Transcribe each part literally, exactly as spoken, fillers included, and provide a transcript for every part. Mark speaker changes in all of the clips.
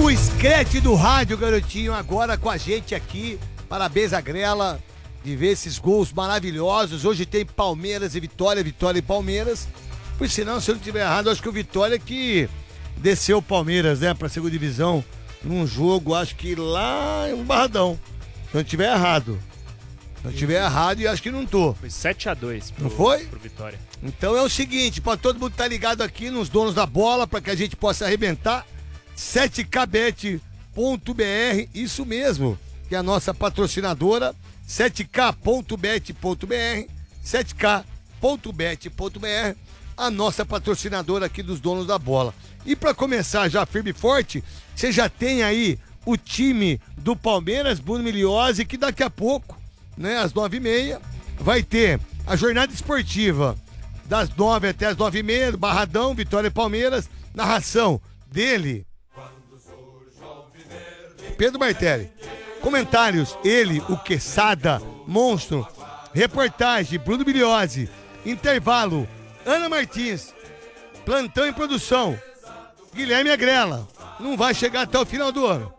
Speaker 1: O escrete do rádio, garotinho, agora com a gente aqui. Parabéns a Grela de ver esses gols maravilhosos. Hoje tem Palmeiras e Vitória, Vitória e Palmeiras. Por sinal, se eu não estiver errado, acho que o Vitória que desceu o Palmeiras, né, pra segunda divisão num jogo, acho que lá em um Barradão. Se eu não estiver errado. Se eu estiver errado, e acho que não tô.
Speaker 2: Foi sete a dois pro,
Speaker 1: não foi?
Speaker 2: Pro Vitória.
Speaker 1: Então é o seguinte, pra todo mundo estar tá ligado aqui nos donos da bola, pra que a gente possa arrebentar, sete k bet ponto b r, isso mesmo, que é a nossa patrocinadora, sete k bet ponto b r, sete k bet ponto b r, a nossa patrocinadora aqui dos donos da bola. E para começar já firme e forte, você já tem aí o time do Palmeiras, Bruno Migliozzi, que daqui a pouco, né, às nove e meia, vai ter a jornada esportiva das nove até as nove e meia, do Barradão, Vitória e Palmeiras, narração dele, Pedro Martelli. Comentários, ele, o Quesada, monstro. Reportagem, Bruno Migliozzi. Intervalo, Ana Martins. Plantão em produção, Guilherme Agrela. Não vai chegar até o final do ano.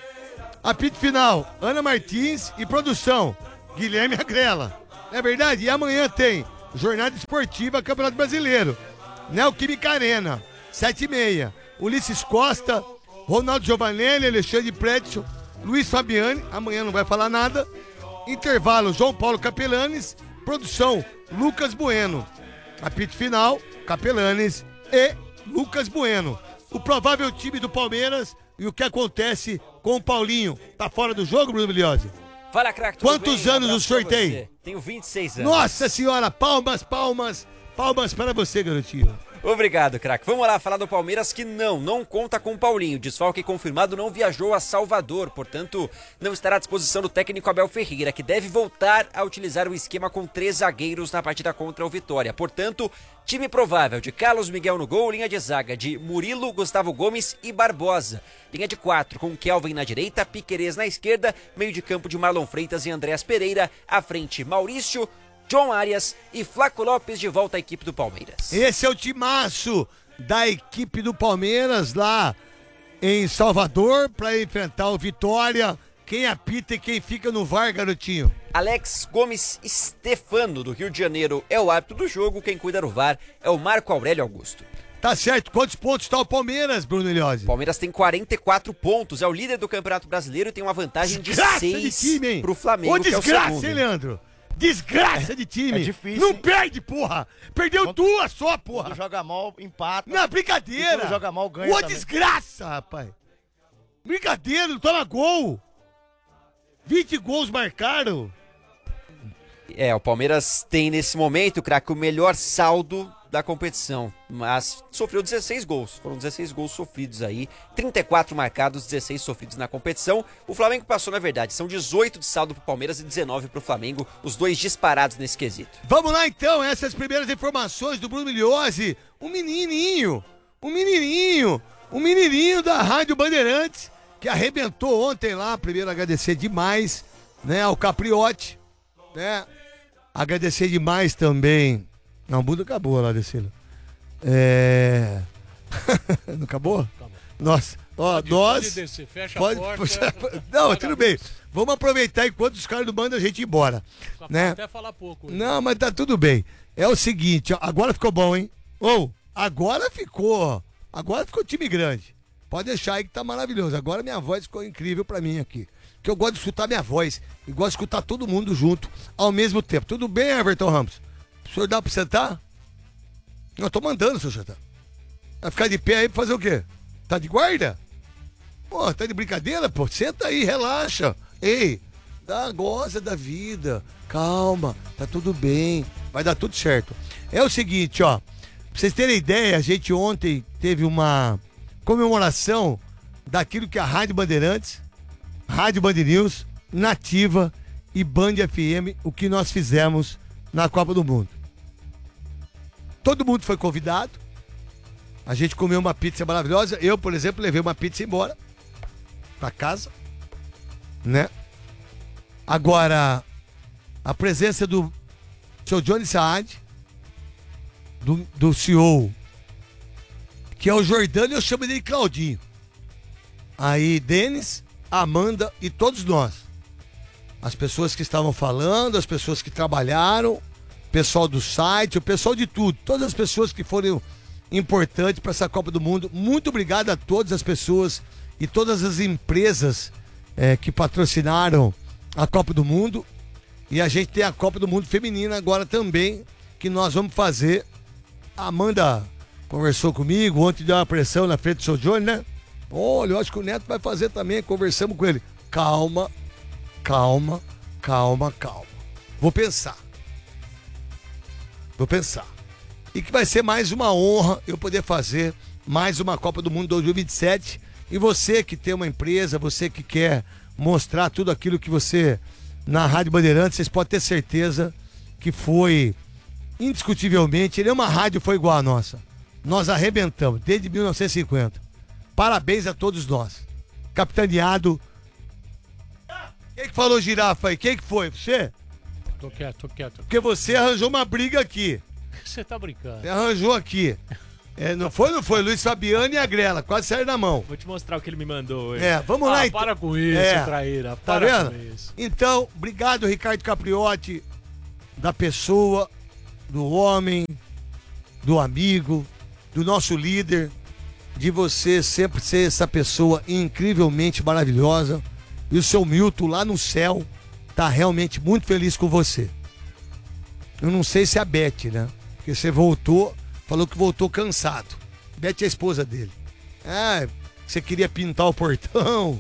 Speaker 1: Apito final, Ana Martins e produção, Guilherme Agrela. É verdade? E amanhã tem jornada esportiva Campeonato Brasileiro. Neoquímica Arena, sete e meia. Ulisses Costa, Ronaldo Giovanelli, Alexandre Pretzel, Luiz Fabiani, amanhã não vai falar nada. Intervalo, João Paulo Capelanes, produção, Lucas Bueno. Apito final, Capelanes e Lucas Bueno. O provável time do Palmeiras e o que acontece com o Paulinho. Tá fora do jogo, Bruno Migliozzi?
Speaker 3: Fala, craque, tudo
Speaker 1: Quantos
Speaker 3: bem?
Speaker 1: anos
Speaker 3: Um
Speaker 1: o senhor tem?
Speaker 3: Tenho vinte e seis anos.
Speaker 1: Nossa senhora, palmas, palmas, palmas para você, garotinho.
Speaker 3: Obrigado, craque. Vamos lá falar do Palmeiras que não, não conta com o Paulinho. Desfalque confirmado, não viajou a Salvador, portanto, não estará à disposição do técnico Abel Ferreira, que deve voltar a utilizar o esquema com três zagueiros na partida contra o Vitória. Portanto, time provável de Carlos Miguel no gol, linha de zaga de Murilo, Gustavo Gomes e Barbosa. Linha de quatro com Kelvin na direita, Piquerez na esquerda, meio de campo de Marlon Freitas e Andréas Pereira, à frente Maurício, John Arias e Flaco Lopes de volta à equipe do Palmeiras.
Speaker 1: Esse é o timaço da equipe do Palmeiras lá em Salvador para enfrentar o Vitória. Quem apita e quem fica no V A R, garotinho?
Speaker 3: Alex Gomes Stefano, do Rio de Janeiro, é o árbitro do jogo. Quem cuida do V A R é o Marco Aurélio Augusto.
Speaker 1: Tá certo. Quantos pontos está o Palmeiras, Bruno Migliozzi?
Speaker 3: O Palmeiras tem quarenta e quatro pontos, é o líder do Campeonato Brasileiro e tem uma vantagem
Speaker 1: desgraça
Speaker 3: de seis
Speaker 1: pro
Speaker 3: Flamengo,
Speaker 1: Ô, desgraça,
Speaker 3: que é o segundo.
Speaker 1: hein, Leandro? Desgraça de time.
Speaker 4: É difícil.
Speaker 1: Não perde, porra. Perdeu
Speaker 4: Quando-
Speaker 1: duas só, porra.
Speaker 4: Quando joga mal, empata.
Speaker 1: Não,
Speaker 4: E
Speaker 1: brincadeira.
Speaker 4: quando joga mal, ganha
Speaker 1: Ô,
Speaker 4: também.
Speaker 1: desgraça, rapaz. Brincadeira, não toma gol. vinte gols marcaram.
Speaker 3: É, o Palmeiras tem nesse momento, craque, o melhor saldo da competição, mas sofreu dezesseis gols, foram dezesseis gols sofridos aí, trinta e quatro marcados, dezesseis sofridos na competição. O Flamengo passou, na verdade, são dezoito de saldo pro Palmeiras e dezenove pro Flamengo, os dois disparados nesse quesito.
Speaker 1: Vamos lá então, essas primeiras informações do Bruno Migliozzi, um menininho, um menininho, um menininho da Rádio Bandeirantes, que arrebentou ontem lá. Primeiro agradecer demais, né, ao Capriotti, né, agradecer demais também. Não, o Buda acabou lá, Decilo. É... Não acabou?
Speaker 5: Acabou.
Speaker 1: Nossa, ó,
Speaker 5: Pode,
Speaker 1: nós...
Speaker 5: pode descer, fecha
Speaker 1: Pode-
Speaker 5: a porta.
Speaker 1: Não,
Speaker 5: Paga
Speaker 1: tudo
Speaker 5: a
Speaker 1: bem.
Speaker 5: luz.
Speaker 1: Vamos aproveitar enquanto os caras não mandam a gente embora,
Speaker 5: Só
Speaker 1: né?
Speaker 5: pode até falar pouco. hoje.
Speaker 1: Não, mas tá tudo bem. É o seguinte, ó, agora ficou bom, hein? Ou, agora ficou. Agora ficou time grande. Pode deixar aí que tá maravilhoso. Agora minha voz ficou incrível pra mim aqui. Que eu gosto de escutar minha voz. E gosto de escutar todo mundo junto ao mesmo tempo. Tudo bem, Everton Ramos? O senhor dá pra sentar? Não, eu tô mandando o senhor sentar. Vai ficar de pé aí pra fazer o quê? Tá de guarda? Pô, tá de brincadeira, pô? Senta aí, relaxa. Ei, dá, goza da vida. Calma, tá tudo bem. Vai dar tudo certo. É o seguinte, ó. Pra vocês terem ideia, a gente ontem teve uma comemoração daquilo que a Rádio Bandeirantes, Rádio Band News, Nativa e Band F M, o que nós fizemos na Copa do Mundo. Todo mundo foi convidado. A gente comeu uma pizza maravilhosa. Eu, por exemplo, levei uma pizza embora pra casa, né? Agora, a presença do senhor Johnny Saad, do, do C E O, que é o Jordano, eu chamo ele de Claudinho. aí Denis, Amanda e todos nós. As pessoas que estavam falando, as pessoas que trabalharam, o pessoal do site, o pessoal de tudo. Todas as pessoas que foram importantes para essa Copa do Mundo. Muito obrigado a todas as pessoas e todas as empresas é, que patrocinaram a Copa do Mundo. E a gente tem a Copa do Mundo Feminina agora também, que nós vamos fazer. A Amanda conversou comigo, ontem deu uma pressão na frente do seu Johnny, né? Olha, eu acho que o Neto vai fazer também, conversamos com ele. Calma, calma, calma, calma. Vou pensar. Vou pensar. E que vai ser mais uma honra eu poder fazer mais uma Copa do Mundo dois mil e vinte e sete. E você que tem uma empresa, você que quer mostrar tudo aquilo que você, na Rádio Bandeirantes, vocês podem ter certeza que foi, indiscutivelmente, nenhuma rádio foi igual a nossa. Nós arrebentamos, desde mil novecentos e cinquenta. Parabéns a todos nós. Capitaneado. Quem que falou girafa aí? Quem que foi? Você?
Speaker 2: Tô quieto, tô quieto.
Speaker 1: Porque você arranjou uma briga aqui.
Speaker 2: Você tá brincando.
Speaker 1: Você arranjou aqui. É, não foi, não foi? Luiz Fabiano e a Grela, quase saíram na mão.
Speaker 2: Vou te mostrar o que ele me mandou hoje.
Speaker 1: É, vamos
Speaker 2: ah,
Speaker 1: lá então.
Speaker 2: Para com isso,
Speaker 1: é.
Speaker 2: traíra.
Speaker 1: Tá
Speaker 2: Para
Speaker 1: vendo?
Speaker 2: com isso.
Speaker 1: Então, obrigado, Ricardo Capriotti, da pessoa, do homem, do amigo, do nosso líder, de você sempre ser essa pessoa incrivelmente maravilhosa. E o seu Milton lá no céu tá realmente muito feliz com você. Eu não sei se é a Beth, né? Porque você voltou, falou que voltou cansado. Beth é a esposa dele. Ah, você queria pintar o portão.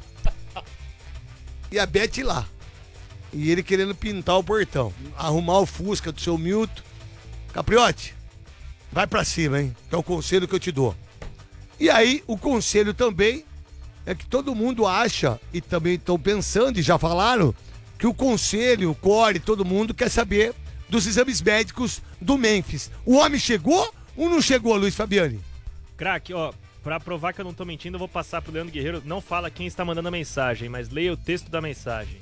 Speaker 1: E a Beth lá. E ele querendo pintar o portão. Arrumar o Fusca do seu Milton. Capriotti, vai pra cima, hein? Que é o conselho que eu te dou. E aí, o conselho também é que todo mundo acha, e também estão pensando, e já falaram, que o conselho, o core, todo mundo quer saber dos exames médicos do Memphis. O homem chegou ou não chegou, Luiz Fabiani?
Speaker 4: Craque, ó, pra provar que eu não tô mentindo, eu vou passar pro Leandro Guerreiro. Não fala quem está mandando a mensagem, mas leia o texto da mensagem.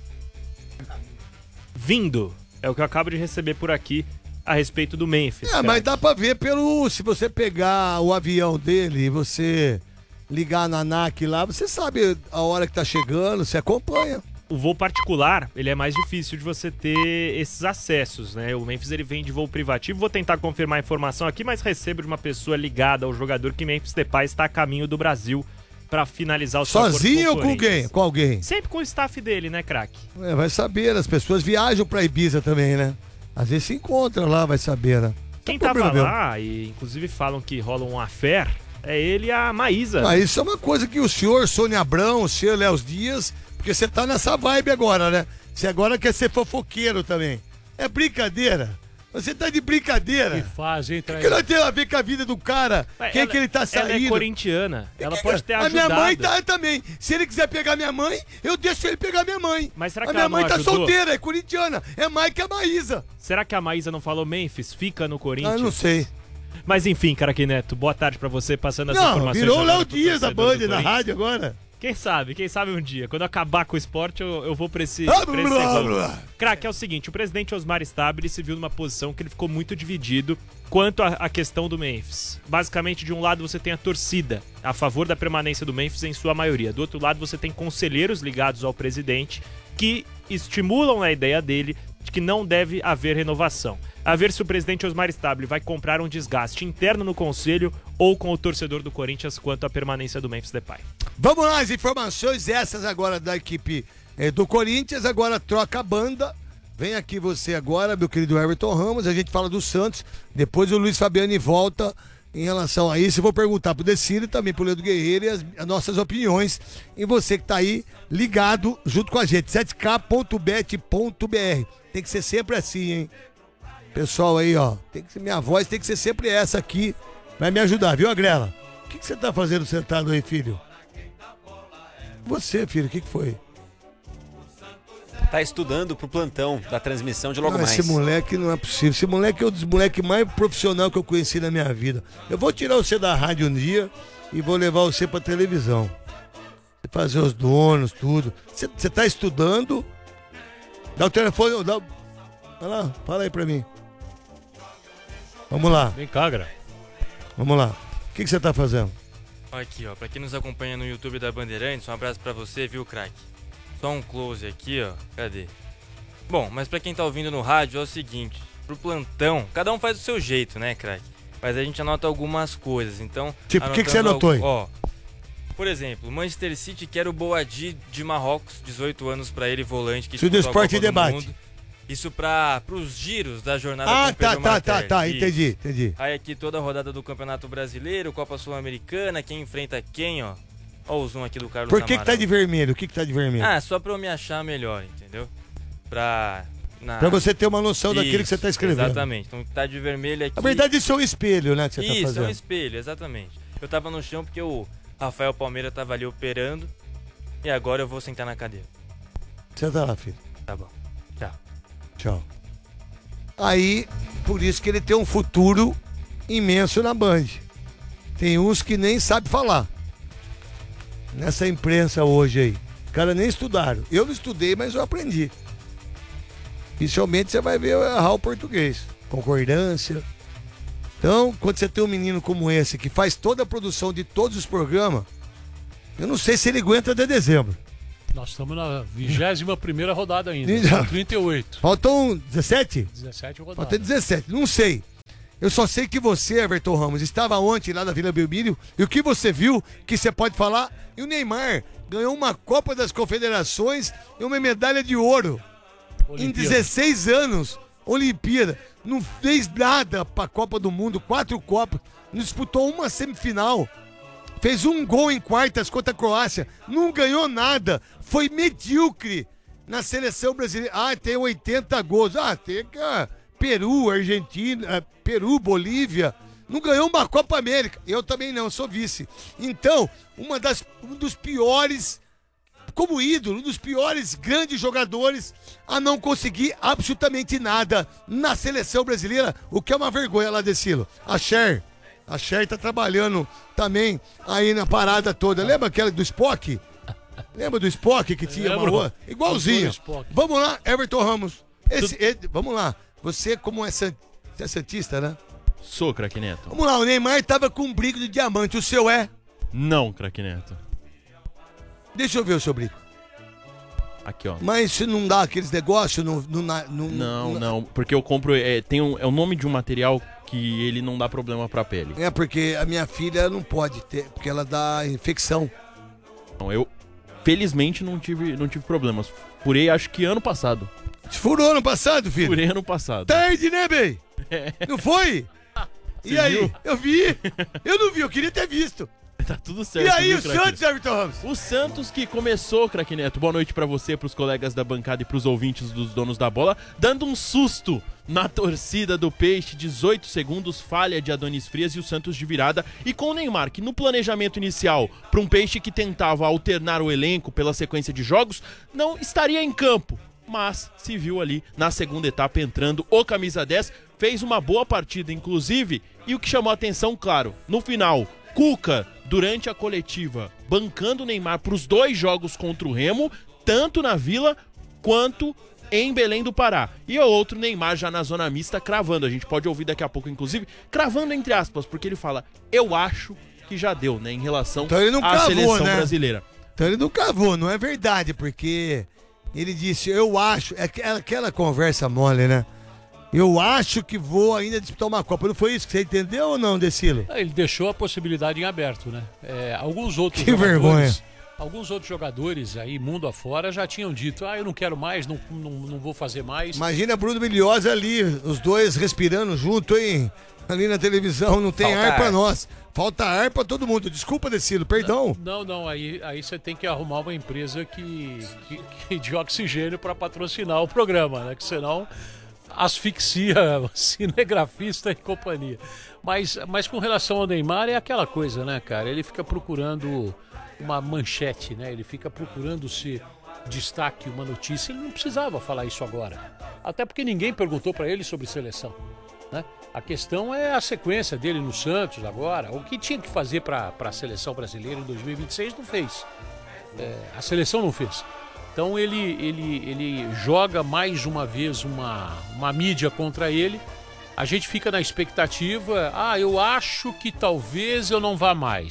Speaker 4: Vindo, é o que eu acabo de receber por aqui a respeito do Memphis.
Speaker 1: É,
Speaker 4: craque.
Speaker 1: mas dá pra ver pelo... Se você pegar o avião dele e você ligar na ANAC lá, você sabe a hora que tá chegando, você acompanha.
Speaker 4: O voo particular, ele é mais difícil de você ter esses acessos, né? O Memphis, ele vem de voo privativo. Vou tentar confirmar a informação aqui, mas recebo de uma pessoa ligada ao jogador que Memphis Depay está a caminho do Brasil para finalizar o seu acordo
Speaker 1: Sozinho ou
Speaker 4: o
Speaker 1: com
Speaker 4: Corinthians.
Speaker 1: alguém? Com alguém?
Speaker 4: Sempre com o staff dele, né, craque?
Speaker 1: É, vai saber, as pessoas viajam pra Ibiza também, né? Às vezes se encontram lá, vai saber, né?
Speaker 4: Quem
Speaker 1: Não tem
Speaker 4: tava
Speaker 1: problema.
Speaker 4: lá, e inclusive falam que rola um affair, é ele e a Maísa.
Speaker 1: Ah, isso é uma coisa que o senhor Sônia Abrão, o senhor Léo Dias, porque você tá nessa vibe agora, né? Você agora quer ser fofoqueiro também. É brincadeira. Você tá de brincadeira.
Speaker 2: Que faz, hein,
Speaker 1: O que, que
Speaker 2: traíra?
Speaker 1: nós temos a ver com a vida do cara?
Speaker 4: Ué,
Speaker 1: Quem
Speaker 4: ela-
Speaker 1: que ele tá
Speaker 4: Ela é
Speaker 1: saindo?
Speaker 4: corintiana. Ela pode ter
Speaker 1: A
Speaker 4: ajudado.
Speaker 1: minha mãe tá também. Se ele quiser pegar minha mãe, eu deixo ele pegar minha mãe.
Speaker 4: Mas será
Speaker 1: a
Speaker 4: que
Speaker 1: minha
Speaker 4: ela
Speaker 1: mãe
Speaker 4: não
Speaker 1: tá
Speaker 4: ajudou?
Speaker 1: solteira, é corintiana. É mais que a Maísa.
Speaker 4: Será que a Maísa não falou Memphis? Fica no Corinthians?
Speaker 1: Ah, não sei.
Speaker 4: Mas enfim, Caraque Neto, boa tarde pra você, passando as
Speaker 1: Não,
Speaker 4: informações.
Speaker 1: virou o
Speaker 4: agora
Speaker 1: Léo
Speaker 4: pro
Speaker 1: Dias da
Speaker 4: torcedor
Speaker 1: Band
Speaker 4: do
Speaker 1: na
Speaker 4: Corinthians.
Speaker 1: rádio agora.
Speaker 4: Quem sabe, quem sabe um dia. Quando acabar com o esporte, eu, eu vou pra esse,
Speaker 1: Ah,
Speaker 4: pra esse
Speaker 1: blá,
Speaker 4: ramo.
Speaker 1: blá.
Speaker 4: Craque, é o seguinte, o presidente Osmar Stabile se viu numa posição que ele ficou muito dividido quanto à à questão do Memphis. Basicamente, de um lado você tem a torcida a favor da permanência do Memphis em sua maioria. Do outro lado você tem conselheiros ligados ao presidente que estimulam a ideia dele de que não deve haver renovação. A ver se o presidente Osmar Stabile vai comprar um desgaste interno no conselho ou com o torcedor do Corinthians quanto à permanência do Memphis Depay.
Speaker 1: Vamos lá, as informações essas agora da equipe eh, do Corinthians. Agora troca a banda. Vem aqui você agora, meu querido Everton Ramos. A gente fala do Santos. Depois o Luiz Fabiani volta em relação a isso. Eu vou perguntar pro Decílio e também pro Leandro Guerreiro e as, as nossas opiniões. E você que tá aí ligado junto com a gente. sete k ponto bet ponto b r. Tem que ser sempre assim, hein? Pessoal aí, ó. Tem que ser, minha voz tem que ser sempre essa aqui. Vai me ajudar, viu, Agrela? O que, que você tá fazendo sentado aí, filho? Você, filho, o que, que foi?
Speaker 3: Tá estudando pro plantão da transmissão de logo
Speaker 1: Não,
Speaker 3: mais.
Speaker 1: esse moleque não é possível. Esse moleque é um dos moleques mais profissional que eu conheci na minha vida. Eu vou tirar você da rádio um dia e vou levar você pra televisão. Você fazer os donos, tudo. Você, você tá estudando? Dá o telefone, dá... Vai lá, fala aí pra mim. Vamos lá,
Speaker 2: Vem cá, gra.
Speaker 1: vamos lá. O que, que você tá fazendo?
Speaker 5: Aqui, ó, pra quem nos acompanha no YouTube da Bandeirantes, um abraço pra você, viu, craque? Só um close aqui, ó. Cadê? Bom, mas pra quem tá ouvindo no rádio é o seguinte, pro plantão, cada um faz do seu jeito, né, craque? Mas a gente anota algumas coisas, então...
Speaker 1: Tipo, o que, que você anotou aí?
Speaker 5: Ó, por exemplo, Manchester City quer o Boadi de Marrocos, dezoito anos pra ele, volante, que
Speaker 1: Isso do Esporte e Debate.
Speaker 5: Mundo. Isso para os giros da jornada
Speaker 1: Ah,
Speaker 5: com o Pedro
Speaker 1: tá, tá, tá,
Speaker 5: Martelli.
Speaker 1: tá,
Speaker 5: Isso.
Speaker 1: entendi, entendi.
Speaker 5: Aí aqui toda a rodada do Campeonato Brasileiro, Copa Sul-Americana, quem enfrenta quem, ó. Ó o zoom aqui do Carlos
Speaker 1: Por que, que
Speaker 5: Amaral.
Speaker 1: tá de vermelho? O que, que tá de vermelho?
Speaker 5: Ah, só pra eu me achar melhor, entendeu? Pra... Na...
Speaker 1: Pra você ter uma noção
Speaker 5: Isso,
Speaker 1: daquilo que você tá escrevendo.
Speaker 5: Exatamente. Então tá de vermelho aqui.
Speaker 1: Na verdade, isso é um espelho, né, que você
Speaker 5: Isso,
Speaker 1: tá fazendo.
Speaker 5: é um espelho, exatamente. Eu tava no chão porque o Rafael Palmeira tava ali operando. E agora eu vou sentar na cadeira.
Speaker 1: Senta lá, filho.
Speaker 5: Tá bom. Tchau.
Speaker 1: Tchau. Aí, por isso que ele tem um futuro imenso na Band. Tem uns que nem sabe falar. Nessa imprensa hoje aí. Os caras nem estudaram. Eu não estudei, mas eu aprendi. Inicialmente você vai ver eu errar o português. Concordância. Então, quando você tem um menino como esse, que faz toda a produção de todos os programas, eu não sei se ele aguenta até dezembro.
Speaker 2: Nós estamos na vigésima primeira rodada ainda.
Speaker 1: Já.
Speaker 2: São trinta e oito.
Speaker 1: Faltam dezessete?
Speaker 2: dezessete rodadas.
Speaker 1: Faltam dezessete, não sei. Eu só sei que você, Everton Ramos, estava ontem lá na Vila Belmiro e o que você viu, que você pode falar, e o Neymar ganhou uma Copa das Confederações e uma medalha de ouro.
Speaker 2: Olimpíada.
Speaker 1: Em dezesseis anos, Olimpíada. Não fez nada para a Copa do Mundo, quatro Copas, não disputou uma semifinal. Fez um gol em quartas contra a Croácia, não ganhou nada, foi medíocre na seleção brasileira. Ah, tem oitenta gols. Ah, tem que ah, Peru, Argentina, ah, Peru, Bolívia. Não ganhou uma Copa América. Eu também não, sou vice. Então, uma das, um dos piores, como ídolo, um dos piores grandes jogadores a não conseguir absolutamente nada na seleção brasileira, o que é uma vergonha lá, Decilo. A Cher. A Cher tá trabalhando também aí na parada toda. Lembra aquela do Spock? Lembra do Spock que tinha uma rua? Igualzinho. Vamos lá, Everton Ramos. Esse, esse, vamos lá. Você, como é, sant... Você é santista, né?
Speaker 6: Sou, craque Neto.
Speaker 1: Vamos lá, o Neymar tava com um brinco de diamante. O seu é?
Speaker 6: Não, craque Neto.
Speaker 1: Deixa eu ver o seu brinco.
Speaker 6: Aqui, ó.
Speaker 1: Mas se não dá aqueles negócios no, no, no, no,
Speaker 6: Não,
Speaker 1: no...
Speaker 6: não, porque eu compro. É, tem um, é o nome de um material que ele não dá problema pra pele.
Speaker 1: É porque a minha filha não pode ter, porque ela dá infecção.
Speaker 6: Então, eu, felizmente, não tive, não tive problemas. Furei, acho que ano passado.
Speaker 1: Furou ano passado, filho?
Speaker 6: Furei ano passado.
Speaker 1: Tarde, né, bem?
Speaker 6: É.
Speaker 1: Não foi? E
Speaker 6: Você
Speaker 1: aí?
Speaker 6: viu?
Speaker 1: Eu vi. Eu não vi, eu queria ter visto.
Speaker 6: Tá tudo certo.
Speaker 1: E aí,
Speaker 6: viu,
Speaker 1: o
Speaker 6: craque?
Speaker 1: Santos, Everton Ramos?
Speaker 6: O Santos que começou, craque Neto, boa noite pra você, pros colegas da bancada e pros ouvintes dos donos da bola, dando um susto na torcida do Peixe, dezoito segundos, falha de Adonis Frias e o Santos de virada, e com o Neymar, que no planejamento inicial, pra um Peixe que tentava alternar o elenco pela sequência de jogos, não estaria em campo, mas se viu ali na segunda etapa entrando o camisa dez, fez uma boa partida, inclusive, e o que chamou a atenção, claro, no final, Cuca, durante a coletiva, bancando o Neymar para os dois jogos contra o Remo, tanto na Vila quanto em Belém do Pará. E o outro Neymar já na zona mista cravando, a gente pode ouvir daqui a pouco, inclusive, cravando entre aspas, porque ele fala, eu acho que já deu, né, em relação
Speaker 1: Então ele não
Speaker 6: à
Speaker 1: cravou,
Speaker 6: seleção
Speaker 1: né?
Speaker 6: brasileira.
Speaker 1: Então ele não cavou, não é verdade, porque ele disse, eu acho, é aquela- aquela conversa mole, né? Eu acho que vou ainda disputar uma Copa. Não foi isso que você entendeu ou não, Decilo?
Speaker 2: Ele deixou a possibilidade em aberto, né? É, alguns outros
Speaker 1: Que
Speaker 2: jogadores,
Speaker 1: vergonha.
Speaker 2: Alguns outros jogadores aí, mundo afora, já tinham dito, ah, eu não quero mais, não, não, não vou fazer mais.
Speaker 1: Imagina Bruno Milhosa ali, os dois respirando junto, hein? Ali na televisão, não tem
Speaker 3: Falta
Speaker 1: ar pra
Speaker 3: ar.
Speaker 1: nós. Falta ar pra todo mundo. Desculpa, Decilo, perdão.
Speaker 2: Não, não, aí, aí você tem que arrumar uma empresa que, que, que de oxigênio para patrocinar o programa, né? Que senão asfixia cinegrafista e companhia. Mas, mas com relação ao Neymar é aquela coisa, né, cara? Ele fica procurando uma manchete, né? Ele fica procurando se destaque uma notícia. Ele não precisava falar isso agora. Até porque ninguém perguntou para ele sobre seleção, né? A questão é a sequência dele no Santos agora. O que tinha que fazer para a seleção brasileira em dois mil e vinte e seis não fez. É, a seleção não fez. Então ele, ele, ele joga mais uma vez uma, uma mídia contra ele. A gente fica na expectativa, ah, eu acho que talvez eu não vá mais.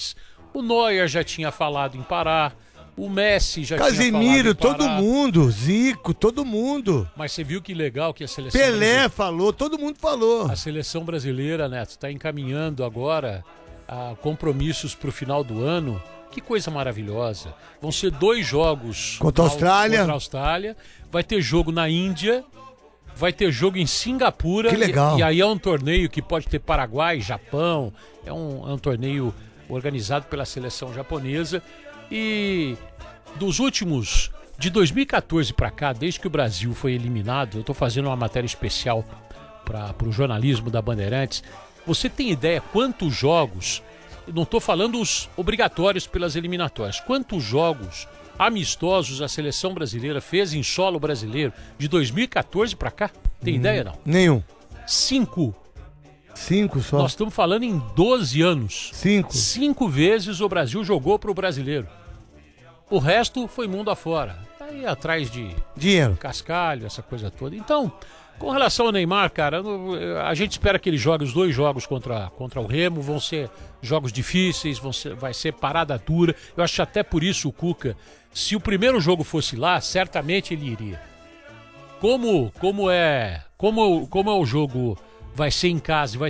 Speaker 2: O Neuer já tinha falado em parar. O Messi já
Speaker 1: Casemiro,
Speaker 2: tinha falado em
Speaker 1: todo
Speaker 2: parar.
Speaker 1: mundo. Zico, todo mundo.
Speaker 2: Mas você viu que legal que a seleção
Speaker 1: Pelé
Speaker 2: brasileira,
Speaker 1: falou, todo mundo falou.
Speaker 2: a seleção brasileira, Neto, está encaminhando agora a compromissos para o final do ano. Que coisa maravilhosa. Vão ser dois jogos
Speaker 1: Contra a
Speaker 2: na-
Speaker 1: Austrália.
Speaker 2: contra a Austrália. Vai ter jogo na Índia. Vai ter jogo em Singapura.
Speaker 1: Que legal.
Speaker 2: E, e aí é um torneio que pode ter Paraguai, Japão. É um, é um torneio organizado pela seleção japonesa. E dos últimos, de dois mil e quatorze para cá, desde que o Brasil foi eliminado, eu estou fazendo uma matéria especial para o jornalismo da Bandeirantes. Você tem ideia quantos jogos, eu não estou falando os obrigatórios pelas eliminatórias, quantos jogos amistosos a seleção brasileira fez em solo brasileiro de dois mil e quatorze para cá? Tem ideia não?
Speaker 1: Nenhum.
Speaker 2: Cinco.
Speaker 1: Cinco só.
Speaker 2: Nós estamos falando em doze anos.
Speaker 1: Cinco.
Speaker 2: Cinco vezes o Brasil jogou para o brasileiro. O resto foi mundo afora. Tá aí atrás de
Speaker 1: Dinheiro.
Speaker 2: cascalho, essa coisa toda. Então, com relação ao Neymar, cara, a gente espera que ele jogue os dois jogos contra, contra o Remo. Vão ser jogos difíceis, vão ser, vai ser parada dura. Eu acho até por isso o Cuca, se o primeiro jogo fosse lá, certamente ele iria. Como, como, é, como, como é o jogo vai ser em casa e vai